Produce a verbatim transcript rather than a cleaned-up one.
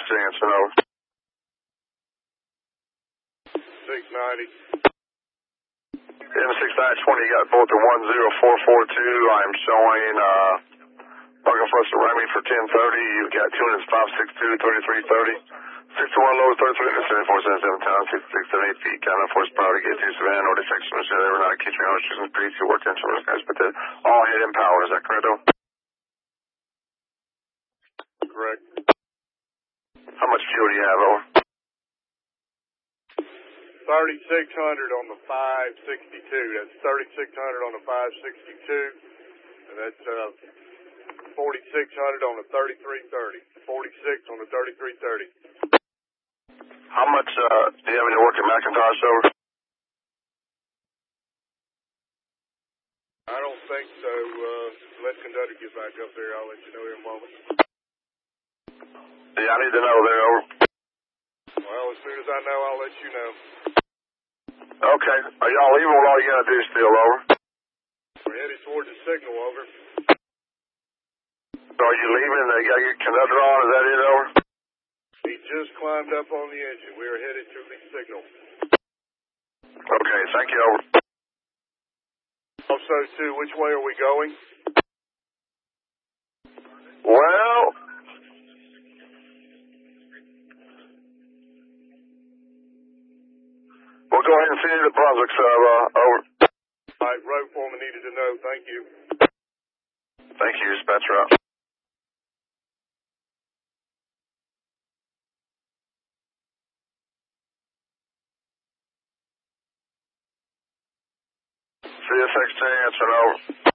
ten, answer over. six ninety. M six nine twenty, you got both to one zero four four two. I'm showing, uh, Bucket First to Remy for ten thirty. You've got two units five six two, thirty-three thirty. six to one lower, thirty-three, seventy-four, seventy-seven, town, six six seven eight feet, count force power to get to Savannah, or defection, machine, they were not keeping on restrictions, pretty to work into those guys, but they're all head in power, is that correct though? Correct. How much fuel do you have, over? thirty-six hundred on the five sixty-two. That's thirty-six hundred on the five sixty-two. And that's uh, forty-six hundred on the thirty-three thirty. forty-six on the thirty-three thirty. How much, uh, do you have any work at McIntosh, over? I don't think so. Uh, let conductor get back up there. I'll let you know in a moment. Yeah, I need to know there, over. Well, as soon as I know, I'll let you know. Okay. Are y'all leaving? What all you gotta do still, over? We're headed towards the signal, over. So are you leaving? They got your conductor on? Is that it, over? He just climbed up on the engine. We are headed to the signal. Okay, thank you, over. Also, too, which way are we going? Well, we'll go ahead and send you to Brunswick, so, uh, over. All right, road foreman needed to know. Thank you. Thank you, dispatcher out. C S X ten, answer over.